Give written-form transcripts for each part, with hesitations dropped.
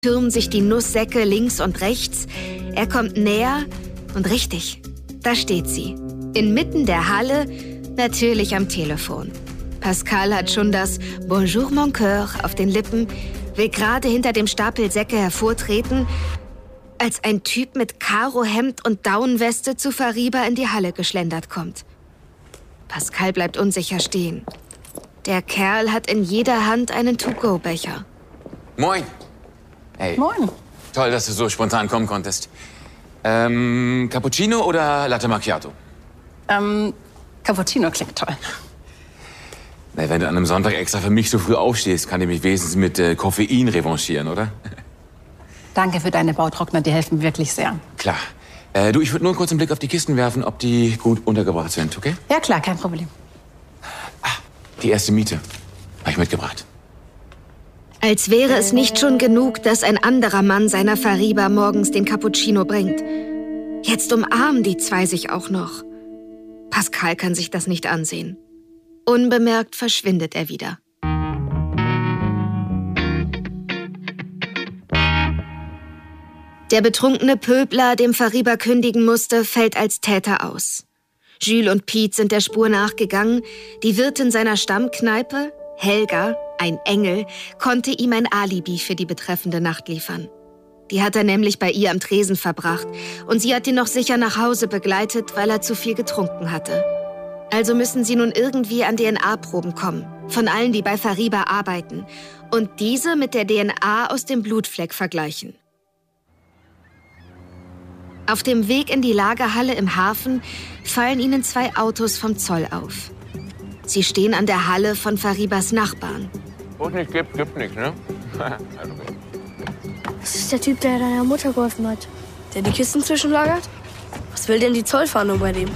türmen sich die Nusssäcke links und rechts. Er kommt näher und richtig, da steht sie. Inmitten der Halle, natürlich am Telefon. Pascal hat schon das Bonjour mon cœur auf den Lippen, will gerade hinter dem Stapel Säcke hervortreten, als ein Typ mit Karohemd und Daunenweste zu Fariba in die Halle geschlendert kommt. Pascal bleibt unsicher stehen. Der Kerl hat in jeder Hand einen To-Go-Becher. Moin. Hey. Moin. Toll, dass du so spontan kommen konntest. Cappuccino oder Latte Macchiato? Cappuccino klingt toll. Na, wenn du an einem Sonntag extra für mich so früh aufstehst, kann ich mich wenigstens mit Koffein revanchieren, oder? Danke für deine Bautrockner, die helfen wirklich sehr. Klar. Du, ich würde nur kurz einen Blick auf die Kisten werfen, ob die gut untergebracht sind, okay? Ja klar, kein Problem. Die erste Miete habe ich mitgebracht. Als wäre es nicht schon genug, dass ein anderer Mann seiner Fariba morgens den Cappuccino bringt. Jetzt umarmen die zwei sich auch noch. Pascal kann sich das nicht ansehen. Unbemerkt verschwindet er wieder. Der betrunkene Pöbler, dem Fariba kündigen musste, fällt als Täter aus. Jules und Piet sind der Spur nachgegangen. Die Wirtin seiner Stammkneipe, Helga, ein Engel, konnte ihm ein Alibi für die betreffende Nacht liefern. Die hat er nämlich bei ihr am Tresen verbracht und sie hat ihn noch sicher nach Hause begleitet, weil er zu viel getrunken hatte. Also müssen sie nun irgendwie an DNA-Proben kommen, von allen, die bei Fariba arbeiten, und diese mit der DNA aus dem Blutfleck vergleichen. Auf dem Weg in die Lagerhalle im Hafen fallen ihnen zwei Autos vom Zoll auf. Sie stehen an der Halle von Faribas Nachbarn. Wo es nicht gibt, gibt nichts, ne? Das ist der Typ, der deiner Mutter geholfen hat. Der die Kisten zwischenlagert? Was will denn die Zollfahndung bei dem?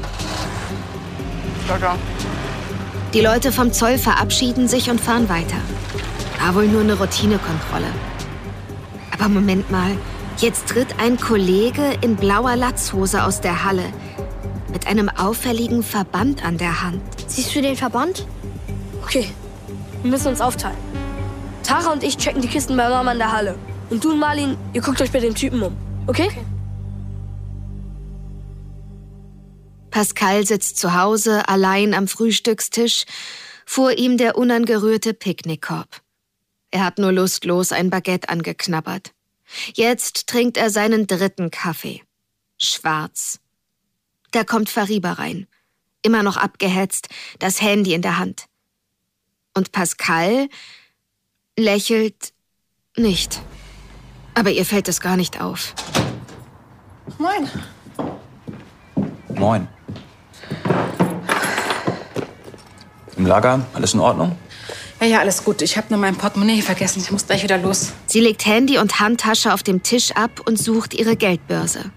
Ciao. Die Leute vom Zoll verabschieden sich und fahren weiter. War wohl nur eine Routinekontrolle. Aber Moment mal, jetzt tritt ein Kollege in blauer Latzhose aus der Halle mit einem auffälligen Verband an der Hand. Siehst du den Verband? Okay, wir müssen uns aufteilen. Tara und ich checken die Kisten bei Mama in der Halle. Und du und Marlin, ihr guckt euch bei dem Typen um. Okay? Pascal sitzt zu Hause allein am Frühstückstisch, vor ihm der unangerührte Picknickkorb. Er hat nur lustlos ein Baguette angeknabbert. Jetzt trinkt er seinen dritten Kaffee. Schwarz. Da kommt Fariba rein. Immer noch abgehetzt, das Handy in der Hand. Und Pascal lächelt nicht. Aber ihr fällt es gar nicht auf. Moin. Moin. Im Lager, alles in Ordnung? Ja, alles gut. Ich habe nur mein Portemonnaie vergessen. Ich muss gleich wieder los. Sie legt Handy und Handtasche auf dem Tisch ab und sucht ihre Geldbörse.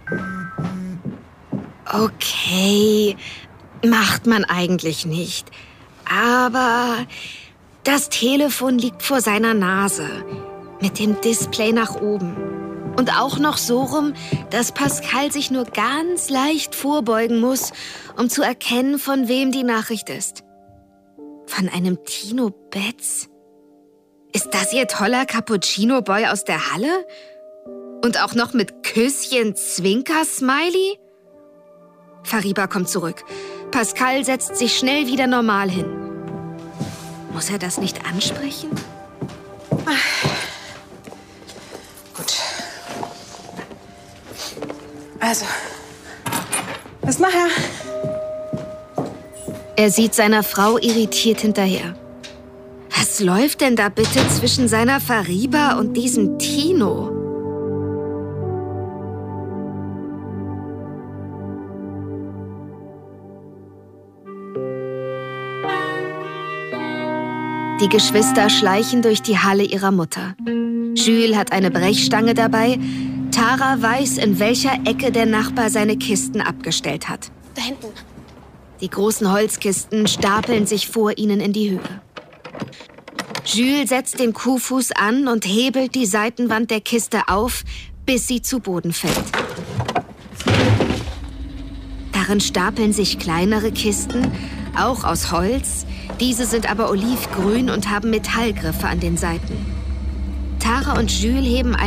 Okay, macht man eigentlich nicht. Aber das Telefon liegt vor seiner Nase, mit dem Display nach oben. Und auch noch so rum, dass Pascal sich nur ganz leicht vorbeugen muss, um zu erkennen, von wem die Nachricht ist. Von einem Tino Betz? Ist das ihr toller Cappuccino-Boy aus der Halle? Und auch noch mit Küsschen-Zwinker-Smiley? Fariba kommt zurück. Pascal setzt sich schnell wieder normal hin. Muss er das nicht ansprechen? Gut. Also, bis nachher. Er sieht seiner Frau irritiert hinterher. Was läuft denn da bitte zwischen seiner Fariba und diesem Tino? Die Geschwister schleichen durch die Halle ihrer Mutter. Jules hat eine Brechstange dabei. Tara weiß, in welcher Ecke der Nachbar seine Kisten abgestellt hat. Da hinten. Die großen Holzkisten stapeln sich vor ihnen in die Höhe. Jules setzt den Kuhfuß an und hebelt die Seitenwand der Kiste auf, bis sie zu Boden fällt. Darin stapeln sich kleinere Kisten, auch aus Holz. Diese sind aber olivgrün und haben Metallgriffe an den Seiten. Tara und Jules heben